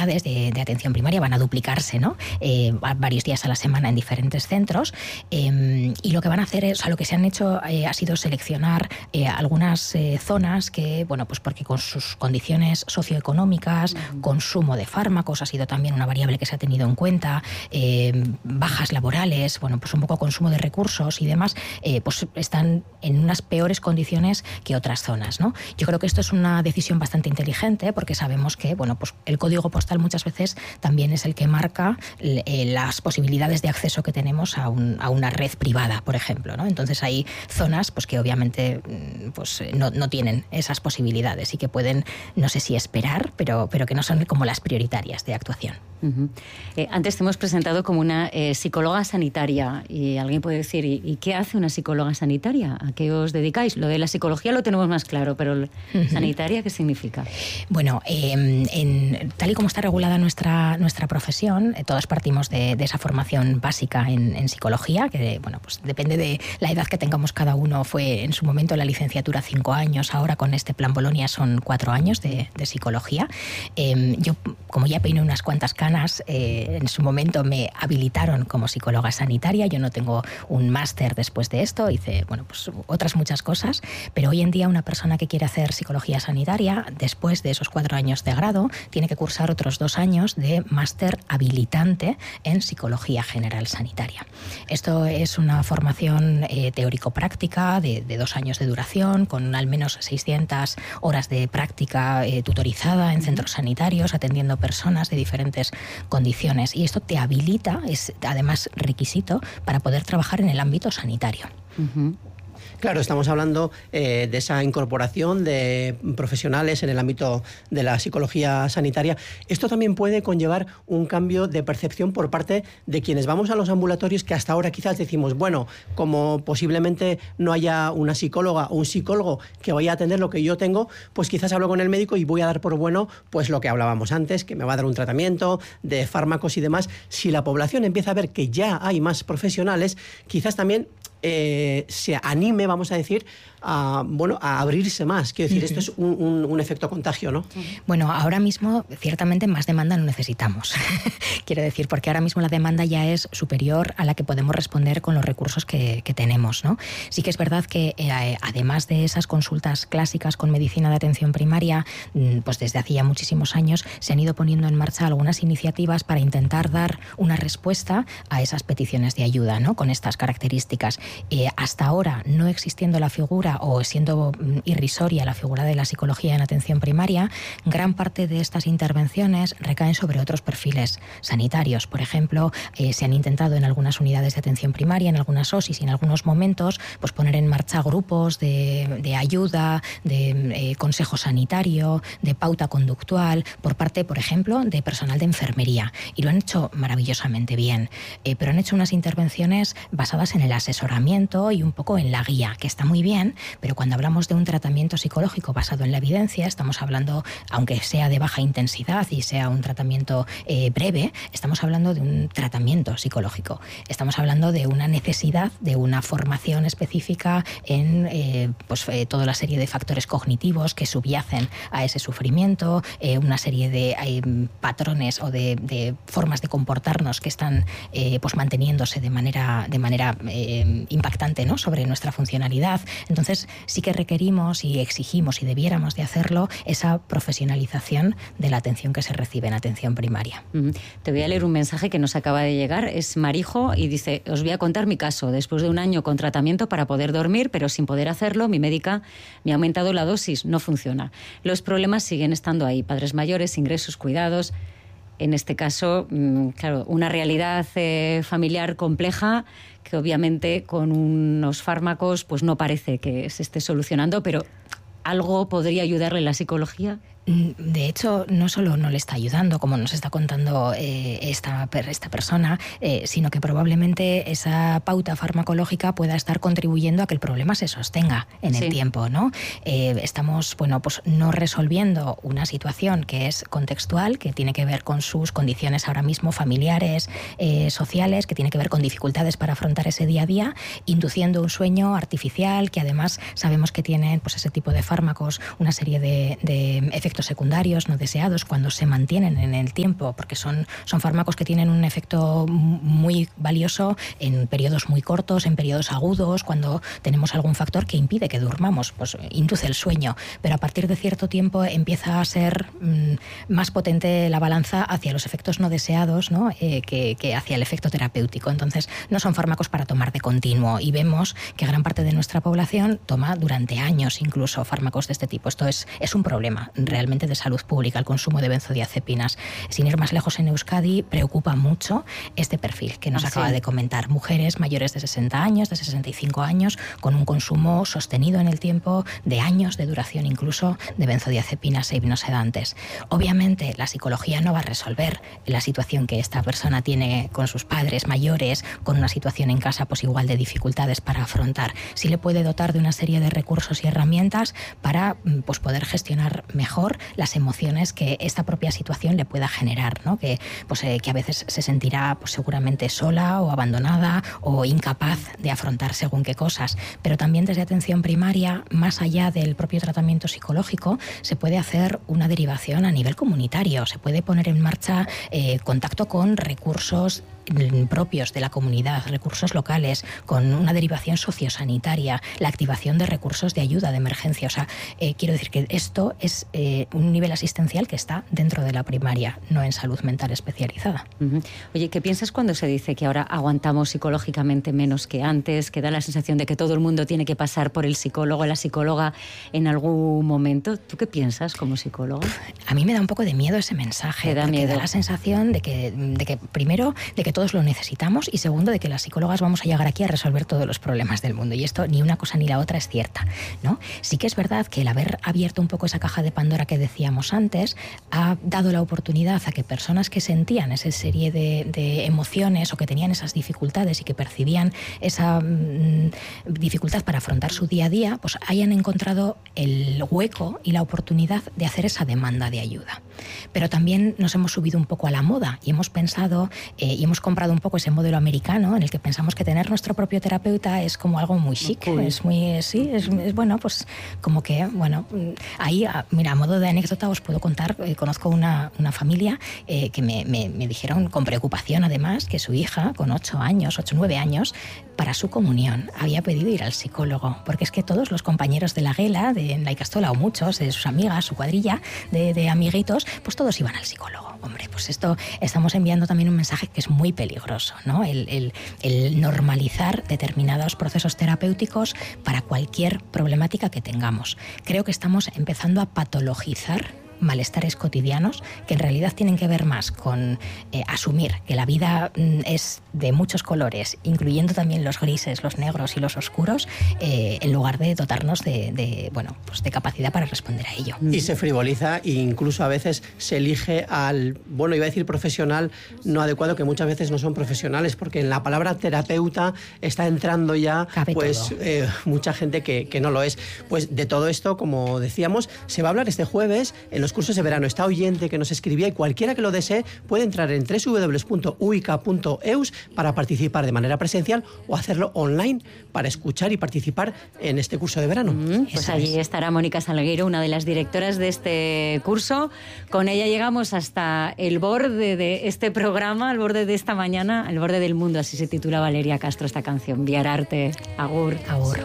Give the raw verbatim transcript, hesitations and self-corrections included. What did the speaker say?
unidades de, de atención primaria, van a duplicarse, ¿no? Eh, varios días a la semana en diferentes centros, eh, y lo que van a hacer es, o sea, lo que se han hecho eh, ha sido seleccionar eh, algunas eh, zonas que, bueno, pues porque con sus condiciones socioeconómicas, uh-huh. consumo de fármacos ha sido también una variable que se ha tenido en cuenta, eh, bajas laborales, bueno, pues un poco consumo de recursos y demás, eh, pues están en unas peores condiciones que otras zonas, ¿no? Yo creo que esto es una decisión bastante inteligente porque sabemos que, bueno, pues el código postal muchas veces también es el que marca eh, las posibilidades de acceso que tenemos a, un, a una red privada, por ejemplo, ¿no? Entonces hay zonas pues que obviamente pues no, no tienen esas posibilidades y que pueden, no sé si esperar, pero, pero que no son como las prioritarias de actuación. Uh-huh. Eh, antes te hemos presentado como una eh, psicóloga sanitaria y alguien puede decir, ¿y, ¿y qué hace una psicóloga sanitaria? ¿A qué os dedicáis? Lo de la psicología lo tenemos más claro, pero uh-huh. ¿sanitaria qué significa? Bueno, eh, en, tal y como está regulada nuestra, nuestra profesión, eh, todos partimos de, de esa formación básica en, en psicología, que bueno, pues depende de la edad que tengamos cada uno. Fue en su momento la licenciatura cinco años, ahora con este plan Bolonia son cuatro años de, de psicología. Eh, yo, como ya peiné unas cuantas canas, eh, en su momento me habilitaron como psicóloga sanitaria. Yo no tengo un máster después de esto, hice bueno, pues otras muchas cosas, pero hoy en día una persona que quiere hacer psicología sanitaria, después de esos cuatro años de grado, tiene que cursar otros dos años de máster habilitante en psicología general sanitaria. Esto es una formación eh, teórico-práctica de, de dos años de duración, con al menos seiscientas horas de práctica eh, tutorizada en centros sanitarios, atendiendo personas de diferentes condiciones. Y esto te habilita, es además requisito, para poder trabajar en el ámbito sanitario. Uh-huh. Claro, estamos hablando eh, de esa incorporación de profesionales en el ámbito de la psicología sanitaria. Esto también puede conllevar un cambio de percepción por parte de quienes vamos a los ambulatorios, que hasta ahora quizás decimos, bueno, como posiblemente no haya una psicóloga o un psicólogo que vaya a atender lo que yo tengo, pues quizás hablo con el médico y voy a dar por bueno pues lo que hablábamos antes, que me va a dar un tratamiento de fármacos y demás. Si la población empieza a ver que ya hay más profesionales, quizás también Eh, se anime, vamos a decir, a, bueno, a abrirse más. Quiero decir, uh-huh. esto es un, un, un efecto contagio, ¿no? Bueno, ahora mismo, ciertamente, más demanda no necesitamos. Quiero decir, porque ahora mismo la demanda ya es superior a la que podemos responder con los recursos que, que tenemos, ¿no? Sí que es verdad que, eh, además de esas consultas clásicas con medicina de atención primaria, pues desde hace ya muchísimos años se han ido poniendo en marcha algunas iniciativas para intentar dar una respuesta a esas peticiones de ayuda, ¿no? Con estas características. Eh, hasta ahora, no existiendo la figura o siendo irrisoria la figura de la psicología en atención primaria, gran parte de estas intervenciones recaen sobre otros perfiles sanitarios. Por ejemplo, eh, se han intentado en algunas unidades de atención primaria, en algunas O S I s y en algunos momentos, pues poner en marcha grupos de, de ayuda, de eh, consejo sanitario, de pauta conductual, por parte, por ejemplo, de personal de enfermería. Y lo han hecho maravillosamente bien. Eh, pero han hecho unas intervenciones basadas en el asesoramiento y un poco en la guía, que está muy bien, pero cuando hablamos de un tratamiento psicológico basado en la evidencia, estamos hablando, aunque sea de baja intensidad y sea un tratamiento eh, breve, estamos hablando de un tratamiento psicológico. Estamos hablando de una necesidad de una formación específica en eh, pues, eh, toda la serie de factores cognitivos que subyacen a ese sufrimiento, eh, una serie de eh, patrones o de, de formas de comportarnos que están eh, pues, manteniéndose de manera, de manera eh, impactante, ¿no?, sobre nuestra funcionalidad. Entonces sí que requerimos y exigimos, y debiéramos de hacerlo, esa profesionalización de la atención que se recibe en atención primaria. Uh-huh. Te voy a leer un mensaje que nos acaba de llegar. Es Marijo y dice: os voy a contar mi caso. Después de un año con tratamiento para poder dormir, pero sin poder hacerlo, mi médica me ha aumentado la dosis. No funciona. Los problemas siguen estando ahí. Padres mayores, ingresos, cuidados. En este caso, claro, una realidad eh, familiar compleja que obviamente con unos fármacos pues no parece que se esté solucionando, pero ¿algo podría ayudarle la psicología? De hecho, no solo no le está ayudando, como nos está contando eh, esta, esta persona, eh, sino que probablemente esa pauta farmacológica pueda estar contribuyendo a que el problema se sostenga en sí. el tiempo, ¿no? Eh, estamos, bueno, pues no resolviendo una situación que es contextual, que tiene que ver con sus condiciones ahora mismo familiares, eh, sociales, que tiene que ver con dificultades para afrontar ese día a día, induciendo un sueño artificial, que además sabemos que tiene, pues, ese tipo de fármacos una serie de, de efectos efectos secundarios no deseados cuando se mantienen en el tiempo, porque son, son fármacos que tienen un efecto muy valioso en periodos muy cortos, en periodos agudos, cuando tenemos algún factor que impide que durmamos, pues induce el sueño, pero a partir de cierto tiempo empieza a ser mmm, más potente la balanza hacia los efectos no deseados, ¿no? Eh, que, que hacia el efecto terapéutico. Entonces, no son fármacos para tomar de continuo y vemos que gran parte de nuestra población toma durante años incluso fármacos de este tipo. Esto es, es un problema realmente de salud pública, el consumo de benzodiazepinas. Sin ir más lejos, en Euskadi preocupa mucho este perfil que nos ah, acaba sí. de comentar. Mujeres mayores de sesenta años, de sesenta y cinco años, con un consumo sostenido en el tiempo de años de duración incluso de benzodiazepinas e hipnosedantes. Obviamente, la psicología no va a resolver la situación que esta persona tiene con sus padres mayores, con una situación en casa pues igual de dificultades para afrontar. Sí le puede dotar de una serie de recursos y herramientas para pues, poder gestionar mejor las emociones que esta propia situación le pueda generar, ¿no? Que, pues, eh, que a veces se sentirá pues, seguramente sola o abandonada o incapaz de afrontar según qué cosas. Pero también desde atención primaria, más allá del propio tratamiento psicológico, se puede hacer una derivación a nivel comunitario. Se puede poner en marcha eh, contacto con recursos propios de la comunidad, recursos locales, con una derivación sociosanitaria, la activación de recursos de ayuda de emergencia. O sea, eh, quiero decir que esto es eh, un nivel asistencial que está dentro de la primaria, no en salud mental especializada. Uh-huh. Oye, ¿qué piensas cuando se dice que ahora aguantamos psicológicamente menos que antes, que da la sensación de que todo el mundo tiene que pasar por el psicólogo, la psicóloga en algún momento? ¿Tú qué piensas como psicólogo? A mí me da un poco de miedo ese mensaje. ¿Te da miedo? Da la sensación de que, de que primero, de que todos lo necesitamos y segundo, de que las psicólogas vamos a llegar aquí a resolver todos los problemas del mundo. Y esto ni una cosa ni la otra es cierta, ¿no? Sí que es verdad que el haber abierto un poco esa caja de Pandora que decíamos antes ha dado la oportunidad a que personas que sentían esa serie de, de emociones o que tenían esas dificultades y que percibían esa mmm, dificultad para afrontar su día a día, pues hayan encontrado el hueco y la oportunidad de hacer esa demanda de ayuda. Pero también nos hemos subido un poco a la moda y hemos pensado eh, y hemos comprado un poco ese modelo americano en el que pensamos que tener nuestro propio terapeuta es como algo muy chic, Uy. es muy, sí, es, es bueno, pues como que, bueno, ahí, mira, a modo de anécdota os puedo contar, eh, conozco una, una familia eh, que me, me, me dijeron con preocupación además que su hija con ocho años, ocho, nueve años, para su comunión había pedido ir al psicólogo, porque es que todos los compañeros de la Guela, de la Icastola o muchos, de sus amigas, su cuadrilla de, de amiguitos, pues todos iban al psicólogo. Hombre, pues esto estamos enviando también un mensaje que es muy peligroso, ¿no? El, el, el normalizar determinados procesos terapéuticos para cualquier problemática que tengamos. Creo que estamos empezando a patologizar malestares cotidianos que en realidad tienen que ver más con eh, asumir que la vida mm, es de muchos colores, incluyendo también los grises, los negros y los oscuros, eh, en lugar de dotarnos de, de, bueno, pues de capacidad para responder a ello. Y se frivoliza e incluso a veces se elige al, bueno, iba a decir profesional no adecuado, que muchas veces no son profesionales, porque en la palabra terapeuta está entrando ya Cabe pues eh, mucha gente que, que no lo es. Pues de todo esto, como decíamos, se va a hablar este jueves en los cursos de verano. Está oyente que nos escribía y cualquiera que lo desee puede entrar en doble u doble u doble u punto u i c a punto e u s para participar de manera presencial o hacerlo online para escuchar y participar en este curso de verano. Mm, pues allí estará Mónica Salgueiro, una de las directoras de este curso. Con ella llegamos hasta el borde de este programa, al borde de esta mañana, al borde del mundo, así se titula Valeria Castro esta canción. Viararte, agur. Agur.